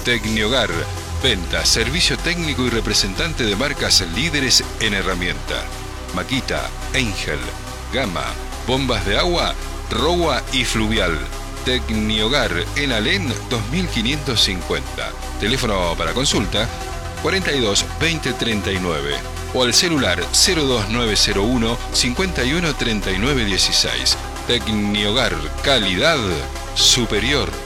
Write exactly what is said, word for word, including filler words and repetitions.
Tecniogar, venta, servicio técnico y representante de marcas líderes en herramienta. Makita, Angel, Gama, bombas de agua, Rowa y Fluvial. Tecniogar en Alén dos mil quinientos cincuenta. Teléfono para consulta cuarenta y dos veinte treinta y nueve o al celular cero dos nueve cero uno cincuenta y uno treinta y nueve dieciséis. Tecniogar, calidad superior.